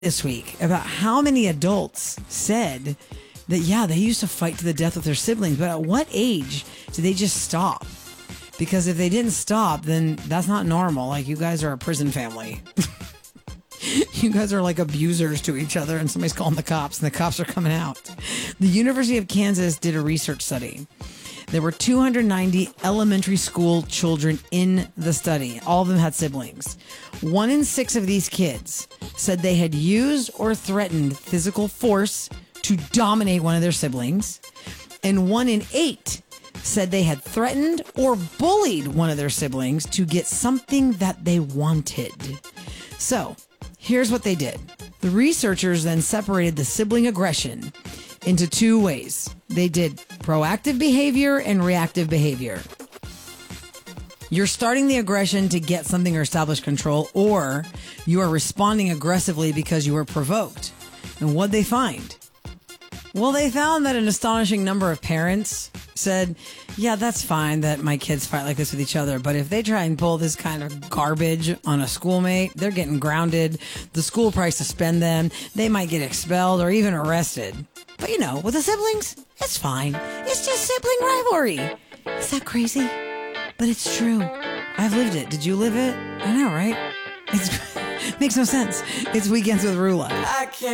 this week about how many adults said that, yeah, they used to fight to the death with their siblings, but at what age did they just stop? Because if they didn't stop, then that's not normal. Like, you guys are a prison family. You guys are like abusers to each other, and somebody's calling the cops, and the cops are coming out. The University of Kansas did a research study. There were 290 elementary school children in the study. All of them had siblings. 1 in 6 of these kids said they had used or threatened physical force to dominate one of their siblings. And 1 in 8 said they had threatened or bullied one of their siblings to get something that they wanted. So, here's what they did. The researchers then separated the sibling aggression into 2 ways. They did proactive behavior and reactive behavior. You're starting the aggression to get something or establish control, or you are responding aggressively because you were provoked. And what'd they find? Well, they found that an astonishing number of parents said, yeah, that's fine that my kids fight like this with each other, but if they try and pull this kind of garbage on a schoolmate, they're getting grounded. The school will probably suspend them. They might get expelled or even arrested. But you know, with the siblings, it's fine. It's just sibling rivalry. Is that crazy? But it's true. I've lived it. Did you live it? I know, right? It makes no sense. It's Weekends with Rula.